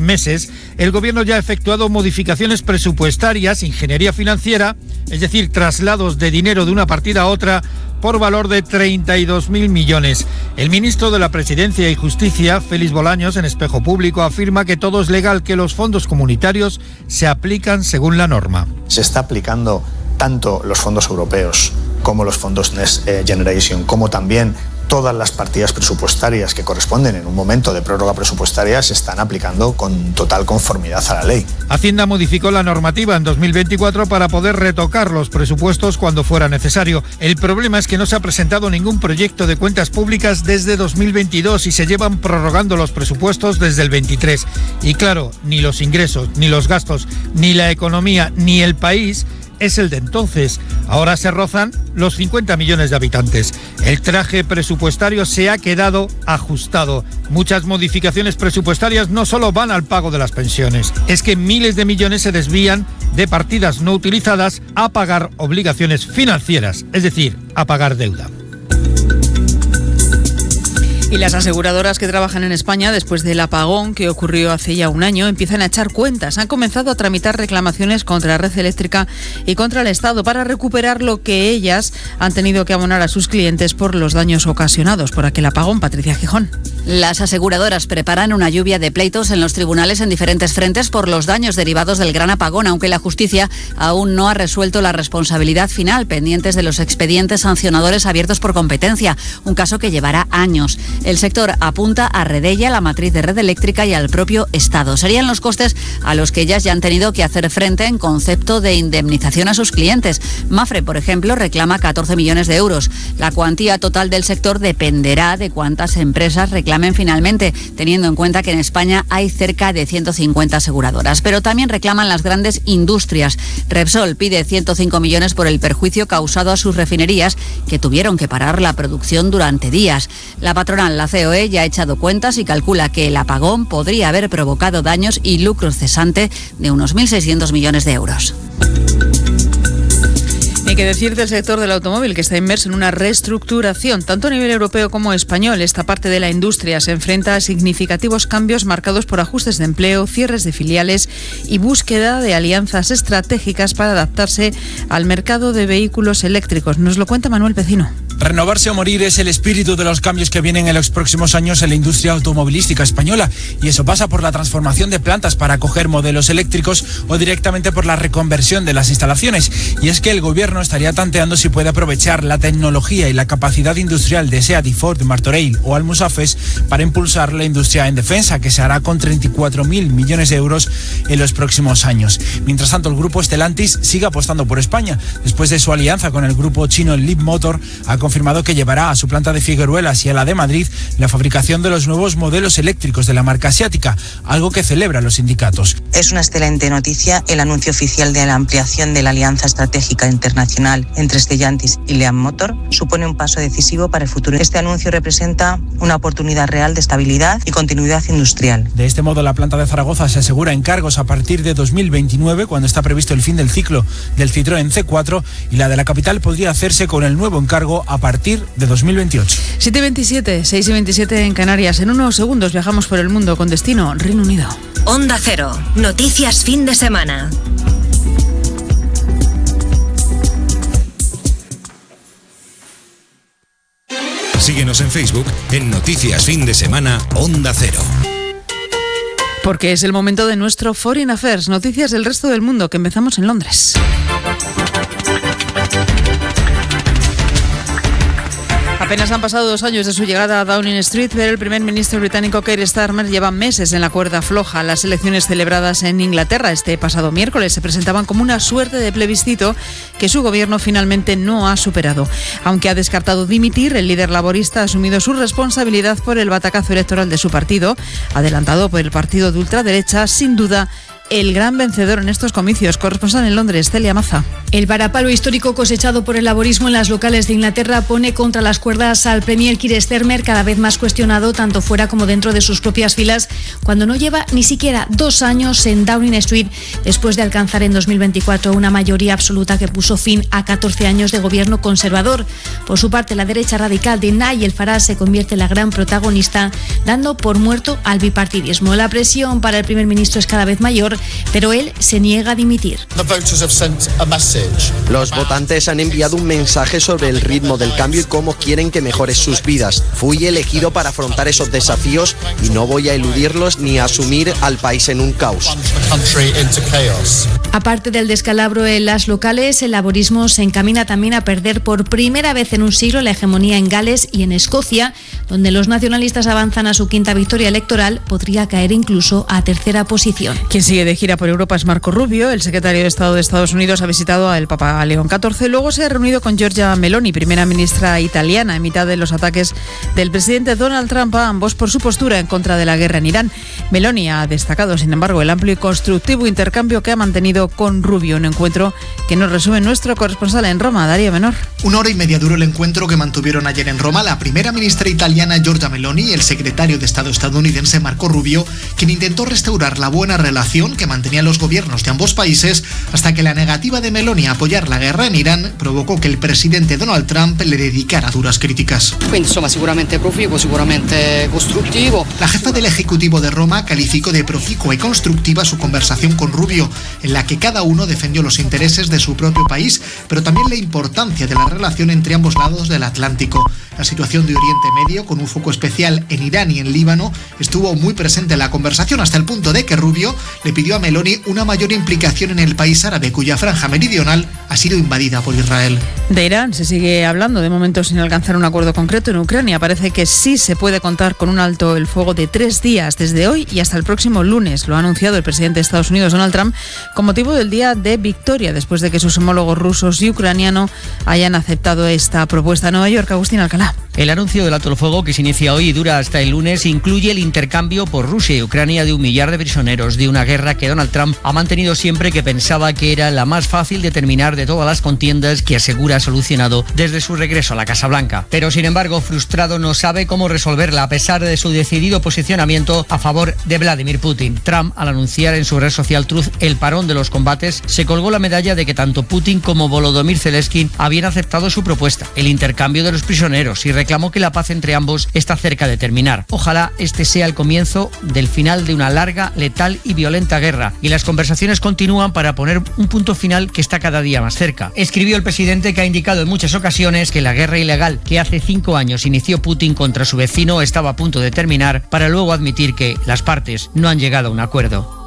meses, el Gobierno ya ha efectuado modificaciones presupuestarias, ingeniería financiera, es decir, traslados de dinero de una partida a otra, por valor de 32.000 millones. El ministro de la Presidencia y Justicia, Félix Bolaños, en Espejo Público, afirma que todo es legal, que los fondos comunitarios se aplican según la norma. Se está aplicando tanto los fondos europeos como los fondos Next Generation, como también todas las partidas presupuestarias que corresponden en un momento de prórroga presupuestaria se están aplicando con total conformidad a la ley. Hacienda modificó la normativa en 2024 para poder retocar los presupuestos cuando fuera necesario. El problema es que no se ha presentado ningún proyecto de cuentas públicas desde 2022 y se llevan prorrogando los presupuestos desde el 23. Y claro, ni los ingresos, ni los gastos, ni la economía, ni el país es el de entonces. Ahora se rozan los 50 millones de habitantes. El traje presupuestario se ha quedado ajustado. Muchas modificaciones presupuestarias no solo van al pago de las pensiones, es que miles de millones se desvían de partidas no utilizadas a pagar obligaciones financieras, es decir, a pagar deuda. Y las aseguradoras que trabajan en España, después del apagón que ocurrió hace ya un año, empiezan a echar cuentas. Han comenzado a tramitar reclamaciones contra la red eléctrica y contra el Estado para recuperar lo que ellas han tenido que abonar a sus clientes por los daños ocasionados por aquel apagón. Patricia Gijón. Las aseguradoras preparan una lluvia de pleitos en los tribunales en diferentes frentes por los daños derivados del gran apagón, aunque la justicia aún no ha resuelto la responsabilidad final, pendientes de los expedientes sancionadores abiertos por competencia, un caso que llevará años. El sector apunta a Redella, la matriz de Red Eléctrica, y al propio Estado. Serían los costes a los que ellas ya han tenido que hacer frente en concepto de indemnización a sus clientes. Mafre, por ejemplo, reclama 14 millones de euros. La cuantía total del sector dependerá de cuántas empresas reclamen finalmente, teniendo en cuenta que en España hay cerca de 150 aseguradoras. Pero también reclaman las grandes industrias. Repsol pide 105 millones por el perjuicio causado a sus refinerías, que tuvieron que parar la producción durante días. La patronal, la COE, ya ha echado cuentas y calcula que el apagón podría haber provocado daños y lucro cesante de unos 1.600 millones de euros. Ni que decir del sector del automóvil, que está inmerso en una reestructuración, tanto a nivel europeo como español. Esta parte de la industria se enfrenta a significativos cambios marcados por ajustes de empleo, cierres de filiales y búsqueda de alianzas estratégicas para adaptarse al mercado de vehículos eléctricos. Nos lo cuenta Manuel Pecino. Renovarse o morir es el espíritu de los cambios que vienen en los próximos años en la industria automovilística española, y eso pasa por la transformación de plantas para acoger modelos eléctricos o directamente por la reconversión de las instalaciones. Y es que el gobierno estaría tanteando si puede aprovechar la tecnología y la capacidad industrial de SEAT y Ford, Martorell o Almusafes para impulsar la industria en defensa, que se hará con 34.000 millones de euros en los próximos años. Mientras tanto, el grupo Stellantis sigue apostando por España. Después de su alianza con el grupo chino Leapmotor, ha confirmado que llevará a su planta de Figueruelas y a la de Madrid la fabricación de los nuevos modelos eléctricos de la marca asiática, algo que celebran los sindicatos. Es una excelente noticia el anuncio oficial de la ampliación de la alianza estratégica internacional entre Stellantis y Leapmotor. Supone un paso decisivo para el futuro. Este anuncio representa una oportunidad real de estabilidad y continuidad industrial. De este modo, la planta de Zaragoza se asegura encargos a partir de 2029, cuando está previsto el fin del ciclo del Citroën C4, y la de la capital podría hacerse con el nuevo encargo a partir de 2028. 7:27, 6:27 en Canarias. En unos segundos viajamos por el mundo con destino Reino Unido. Onda Cero, noticias fin de semana. Síguenos en Facebook en Noticias Fin de Semana Onda Cero. Porque es el momento de nuestro Foreign Affairs, noticias del resto del mundo, que empezamos en Londres. Apenas han pasado 2 años de su llegada a Downing Street, pero el primer ministro británico Keir Starmer lleva meses en la cuerda floja. Las elecciones celebradas en Inglaterra este pasado miércoles se presentaban como una suerte de plebiscito que su gobierno finalmente no ha superado. Aunque ha descartado dimitir, el líder laborista ha asumido su responsabilidad por el batacazo electoral de su partido, adelantado por el partido de ultraderecha, sin duda el gran vencedor en estos comicios. Corresponsal en Londres, Celia Maza. El varapalo histórico cosechado por el laborismo en las locales de Inglaterra pone contra las cuerdas al premier Keir Starmer, cada vez más cuestionado tanto fuera como dentro de sus propias filas, cuando no lleva ni siquiera 2 años en Downing Street, después de alcanzar en 2024 una mayoría absoluta que puso fin a 14 años de gobierno conservador. Por su parte, la derecha radical de Nigel Farage se convierte en la gran protagonista, dando por muerto al bipartidismo. La presión para el primer ministro es cada vez mayor, pero él se niega a dimitir. Los votantes han enviado un mensaje sobre el ritmo del cambio y cómo quieren que mejore sus vidas. Fui elegido para afrontar esos desafíos y no voy a eludirlos ni a sumir al país en un caos. Aparte del descalabro en las locales, el laborismo se encamina también a perder por primera vez en un siglo la hegemonía en Gales y en Escocia, donde los nacionalistas avanzan a su 5ª victoria electoral, podría caer incluso a 3ª posición. Quien sigue de gira por Europa es Marco Rubio. El secretario de Estado de Estados Unidos ha visitado al Papa León XIV. Luego se ha reunido con Giorgia Meloni, primera ministra italiana, en mitad de los ataques del presidente Donald Trump a ambos por su postura en contra de la guerra en Irán. Meloni ha destacado, sin embargo, el amplio y constructivo intercambio que ha mantenido con Rubio, un encuentro que nos resume nuestro corresponsal en Roma, Darío Menor. 1 hora y media duró el encuentro que mantuvieron ayer en Roma la primera ministra italiana Giorgia Meloni y el secretario de Estado estadounidense Marco Rubio, quien intentó restaurar la buena relación que mantenían los gobiernos de ambos países hasta que la negativa de Meloni a apoyar la guerra en Irán provocó que el presidente Donald Trump le dedicara duras críticas. Seguramente proficuo, seguramente constructivo. La jefa del Ejecutivo de Roma calificó de profícua y constructiva su conversación con Rubio, en la que cada uno defendió los intereses de su propio país, pero también la importancia de la relación entre ambos lados del Atlántico. La situación de Oriente Medio, con un foco especial en Irán y en Líbano, estuvo muy presente en la conversación, hasta el punto de que Rubio le pidió a Meloni una mayor implicación en el país árabe, cuya franja meridional ha sido invadida por Israel. De Irán se sigue hablando, de momento sin alcanzar un acuerdo concreto. En Ucrania parece que sí se puede contar con un alto el fuego de 3 días, desde hoy y hasta el próximo lunes. Lo ha anunciado el presidente de Estados Unidos, Donald Trump, con motivo del día de victoria, después de que sus homólogos rusos y ucraniano hayan aceptado esta propuesta. Nueva York, Agustín Alcalá. El anuncio del alto el fuego, que se inicia hoy y dura hasta el lunes, incluye el intercambio por Rusia y Ucrania de 1 millar de prisioneros, de una guerra que Donald Trump ha mantenido siempre, que pensaba que era la más fácil de terminar de todas las contiendas, que asegura ha solucionado desde su regreso a la Casa Blanca. Pero sin embargo, frustrado, no sabe cómo resolverla a pesar de su decidido posicionamiento a favor de Vladimir Putin. Trump, al anunciar en su red social Truth el parón de los combates, se colgó la medalla de que tanto Putin como Volodymyr Zelensky habían aceptado su propuesta, el intercambio de los prisioneros, y reclamó que la paz entre ambos está cerca de terminar. Ojalá este sea el comienzo del final de una larga, letal y violenta guerra, y las conversaciones continúan para poner un punto final que está cada día más cerca. Escribió el presidente, que ha indicado en muchas ocasiones que la guerra ilegal que hace 5 años inició Putin contra su vecino estaba a punto de terminar, para luego admitir que las partes no han llegado a un acuerdo.